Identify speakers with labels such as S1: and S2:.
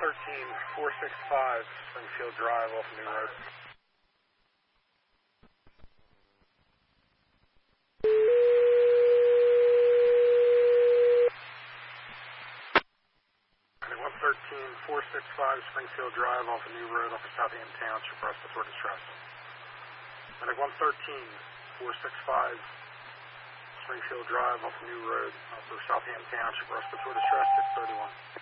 S1: 113-465 Springfield Drive off New Road. Medic 113-465 Springfield Drive off of New Road off of Southampton Township, respiratory distress. Medic 113-465 Springfield Drive off of New Road off of Southampton Township, respiratory distress 631.